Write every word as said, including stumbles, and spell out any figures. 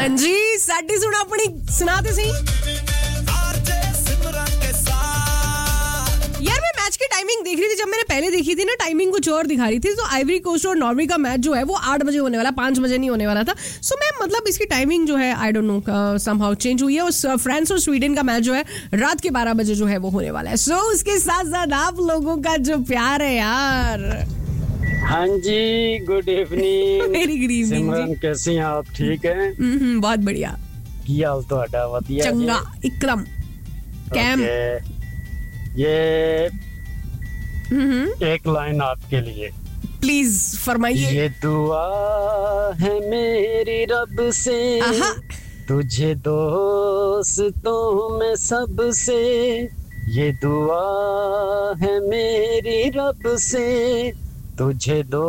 हाँ जी साडी सुना अपनी सुना ते सी यार मैं मैच की टाइमिंग देख रही थी जब मैंने पहले देखी थी ना टाइमिंग कुछ और दिखा रही थी तो आइवरी कोस्ट और नॉर्वे का मैच जो है वो आठ बजे होने वाला पाँच बजे नहीं होने वाला था सो मैं मतलब इसकी टाइमिंग जो है I don't know somehow change हुई है और फ्रांस और स्वीडन का मैच जो है रात के बारह बजे जो है वो होने वाला है सो so, उसके साथ साथ आप लोगों का जो प्यार है यार हाँ जी good evening very good evening सिमरन कैसी हैं आप ठीक हैं हम्म बहुत बढ़िया की हाल ਤੁਹਾਡਾ ਵਧੀਆ चंगा इकरम कैम ये एक लाइन आपके लिए प्लीज फरमाइए ये दुआ है मेरी रब से तुझे दोस्तों में सबसे ये दुआ है मेरी रब से तुझे दो